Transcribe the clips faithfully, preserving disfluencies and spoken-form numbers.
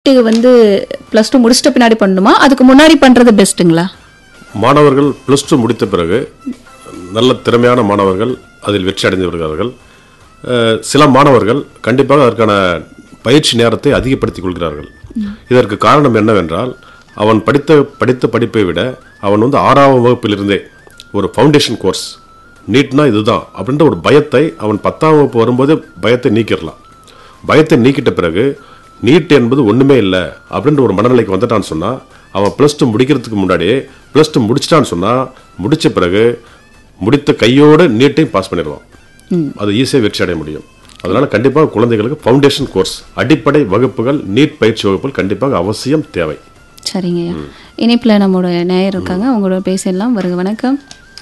வந்து plus two முடிச்சிட்ட பின்னாடி பண்ணணுமா, அதுக்கு முன்னாடி பண்றது பெஸ்ட்டுங்களா? மாணவர்கள் பிளஸ் டூ முடித்த பிறகு நல்ல திறமையான மாணவர்கள் அதில் வெற்றி அடைந்து வருகிறார்கள். சில மாணவர்கள் கண்டிப்பாக அதற்கான பயிற்சி நேரத்தை அதிகப்படுத்திக் கொள்கிறார்கள். இதற்கு காரணம் என்னவென்றால், அவன் படித்த படித்த படிப்பை விட அவன் வந்து ஆறாம் வகுப்பிலிருந்தே ஒரு ஃபவுண்டேஷன் கோர்ஸ் நீட்னா இதுதான் அப்படின்ற ஒரு பயத்தை அவன் பத்தாம் வகுப்பு வரும்போதே பயத்தை நீக்கிடலாம். பயத்தை நீக்கிட்ட பிறகு நீட் என்பது ஒன்றுமே இல்லை அப்படின்ற ஒரு மனநிலைக்கு வந்துட்டான்னு சொன்னால், அவன் ப்ளஸ் டூ முடிக்கிறதுக்கு முன்னாடியே ப்ளஸ் டூ முடிச்சிட்டான்னு சொன்னால், முடித்த பிறகு முடித்த கையோடு நீட்டையும் பாஸ் பண்ணிடுவான். அது ஈஸியாக வெற்றி அடைய முடியும். அதனால கண்டிப்பாக குழந்தைகளுக்கு ஃபவுண்டேஷன் கோர்ஸ், அடிப்படை வகுப்புகள், நீட் பயிற்சி வகுப்புகள் கண்டிப்பாக அவசியம் தேவை. சரிங்க. இணைப்பில் நம்மளோட நேயர் இருக்காங்க, அவங்களோட பேசலாம். வருங்க. வணக்கம்.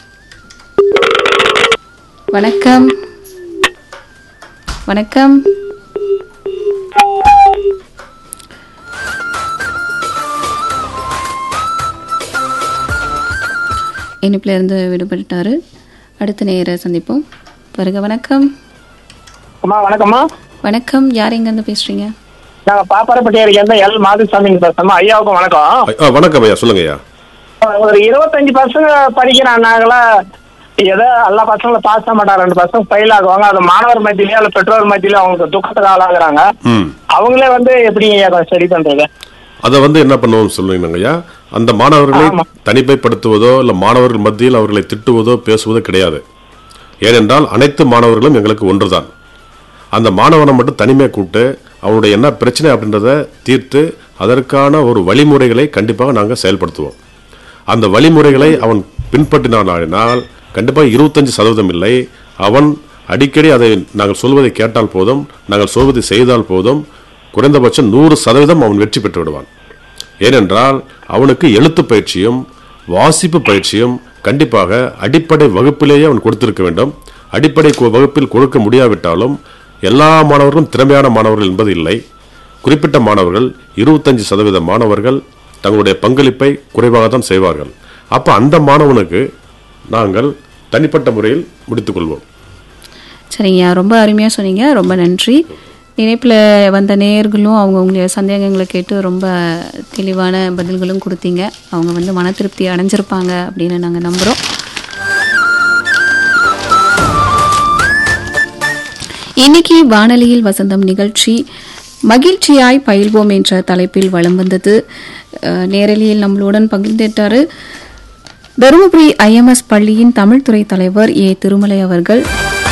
வணக்கம். வணக்கம். இணைப்பில் இருந்து விடுபட்டாரு. அடுத்த நேயரை சந்திப்போம். வருக. வணக்கம். அம்மா வணக்கம்மா. வணக்கம். யார் எங்கேருந்து பேசுறீங்க? நாங்க பாப்பாரப்பட்டியாருக்கு எந்த எல் மாதுசாமி பேசுறோம். ஐயாவுக்கும் வணக்கம். வணக்கம் ஐயா, சொல்லுங்க ஐயா. ஒரு இருபத்தஞ்சு பசங்க படிக்கிறாங்கனாங்களா, ஏதோ எல்லா பசங்களும் பாஸ் ஆக மாட்டாங்க, ரெண்டு பசங்க ஃபெயில் ஆகுவாங்க. அது மாணவர் மத்தியிலயோ அல்ல பெற்றோர் மத்தியிலோ அவங்களுக்கு துக்கத்துக்கு ஆளாகிறாங்க. அவங்களே வந்து எப்படிங்க சரி பண்றது? அதை வந்து என்ன பண்ணுவோம் சொல்லுங்க ஐயா. அந்த மாணவர்களை தனிமைப்படுத்துவதோ இல்லை மாணவர்கள் மத்தியில் அவர்களை திட்டுவதோ பேசுவதோ கிடையாது. ஏனென்றால் அனைத்து மாணவர்களும் எங்களுக்கு ஒன்றுதான். அந்த மாணவனை மட்டும் தனிமையை கூப்பிட்டு அவனுடைய என்ன பிரச்சனை அப்படின்றத தீர்த்து அதற்கான ஒரு வழிமுறைகளை கண்டிப்பாக நாங்கள் செயல்படுத்துவோம். அந்த வழிமுறைகளை அவன் பின்பற்றினால் கண்டிப்பாக இருபத்தஞ்சு சதவீதம் இல்லை, அவன் அடிக்கடி அதை நாங்கள் சொல்வதை கேட்டால் போதும், நாங்கள் சொல்வதை செய்தால் போதும், குறைந்தபட்சம் நூறு சதவீதம் அவன் வெற்றி பெற்று விடுவான். ஏனென்றால் அவனுக்கு எழுத்து பயிற்சியும் வாசிப்பு பயிற்சியும் கண்டிப்பாக அடிப்படை வகுப்பிலேயே அவன் கொடுத்திருக்க வேண்டும். அடிப்படை வகுப்பில் கொடுக்க முடியாவிட்டாலும் எல்லா மாணவர்களும் திறமையான மாணவர்கள் என்பது இல்லை. குறிப்பிட்ட மாணவர்கள் இருபத்தஞ்சு சதவீத மாணவர்கள் தங்களுடைய பங்களிப்பை குறைவாக தான் செய்வார்கள். அப்போ அந்த மாணவனுக்கு நாங்கள் தனிப்பட்ட முறையில் முடித்துக் கொள்வோம். சரிங்க, ரொம்ப அருமையாக சொன்னீங்க, ரொம்ப நன்றி. இணைப்பில் வந்த நேயர்களும் அவங்கவுங்களுடைய சந்தேகங்களை கேட்டு ரொம்ப தெளிவான பதில்களும் கொடுத்தீங்க. அவங்க வந்து மன திருப்தி அடைஞ்சிருப்பாங்க அப்படின்னு நாங்கள் நம்புகிறோம். இன்னைக்கு வானொலியில் வசந்தம் நிகழ்ச்சி மகிழ்ச்சியாய் பயில்வோம் என்ற தலைப்பில் வலம் வந்தது. நேரலியில் நம்மளுடன் பகிர்ந்துட்டாரு தருமபுரி ஐஎம்எஸ் பள்ளியின் தமிழ்துறை தலைவர் ஏ திருமலை அவர்கள்.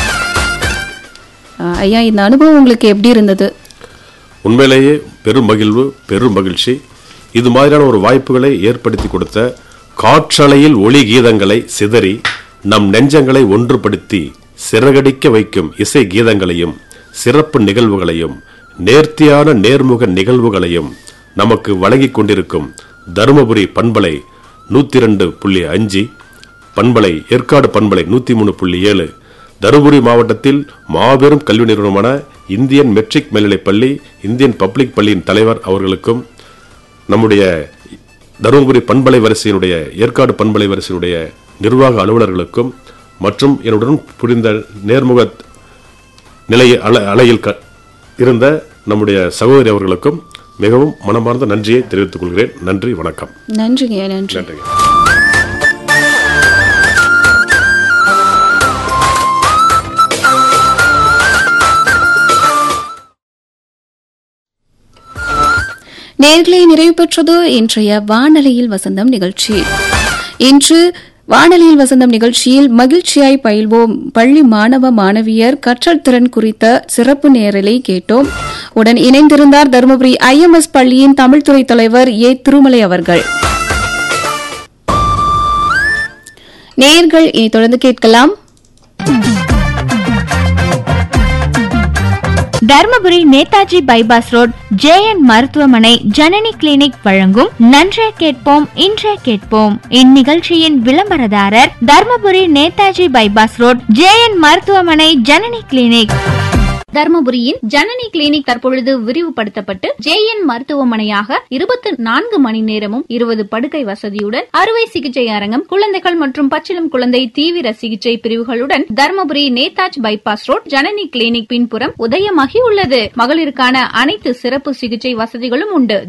ஐயா, இந்த அனுபவம் உங்களுக்கு எப்படி இருந்தது? உண்மையிலேயே பெரும் மகிழ்வு, பெரும் மகிழ்ச்சி. இது மாதிரியான ஒரு வாய்ப்புகளை ஏற்படுத்தி கொடுத்த, காற்றலையில் ஒளி கீதங்களை சிதறி நம் நெஞ்சங்களை ஒன்றுபடுத்தி சிறகடிக்க வைக்கும் இசை கீதங்களையும் சிறப்பு நிகழ்வுகளையும் நேர்த்தியான நேர்முக நிகழ்வுகளையும் நமக்கு வழங்கி கொண்டிருக்கும் தருமபுரி பண்பலை நூத்தி ரெண்டு புள்ளி அஞ்சு, பண்பலை ஏற்காடு பண்பலை நூத்தி மூணு புள்ளி ஏழு, தருமபுரி மாவட்டத்தில் மாபெரும் கல்வி நிறுவனமான இந்தியன் மெட்ரிக் மேல்நிலைப் பள்ளி, இந்தியன் பப்ளிக் பள்ளியின் தலைவர் அவர்களுக்கும், நம்முடைய தருமபுரி பண்பலை வரிசையினுடைய ஏற்காடு பண்பலை வரிசையினுடைய நிர்வாக அலுவலர்களுக்கும் மற்றும் என்னுடன் புரிந்த நேர்முக நிலை அலையில் இருந்த நம்முடைய சகோதரி அவர்களுக்கும் மிகவும் மனமார்ந்த நன்றியை தெரிவித்துக் கொள்கிறேன். நன்றி, வணக்கம். நன்றிங்க. நன்றி. நன்றிங்க. நேர்களை நிறைவு பெற்றது இன்றைய வானொலியில் வசந்தம் நிகழ்ச்சி. இன்று வானொலியில் வசந்தம் நிகழ்ச்சியில் மகிழ்ச்சியாய் பயில்வோம் பள்ளி மாணவ மாணவியர் கற்றல் திறன் குறித்த சிறப்பு நேரலை கேட்டோம். உடன் இணைந்திருந்தார் தருமபுரி ஐஎம்எஸ் பள்ளியின் தமிழ்துறை தலைவர் ஏ திருமலை அவர்கள். நேயர்கள் இனி தொடர்ந்து கேட்கலாம். Dharmapuri Netaji bypass road J N மருத்துவமனை ஜனனி கிளினிக் வழங்கும் நன்றே கேட்போம் இன்றே கேட்போம். இந்நிகழ்ச்சியின் விளம்பரதாரர் Dharmapuri Netaji bypass road J N மருத்துவமனை ஜனனி கிளினிக். தர்மபுரியின் ஜனனி கிளினிக் தற்பொழுது விரிவுபடுத்தப்பட்டு ஜே என் மருத்துவமனையாக இருபத்தி நான்கு மணி நேரமும் இருபது படுக்கை வசதியுடன் அறுவை சிகிச்சை அரங்கம், குழந்தைகள் மற்றும் பச்சிளம் குழந்தை தீவிர சிகிச்சை பிரிவுகளுடன் Dharmapuri Netaji bypass road Janani clinic பின்புறம் உதயமாகி உள்ளது. மகளிருக்கான அனைத்து சிறப்பு சிகிச்சை வசதிகளும் உண்டு.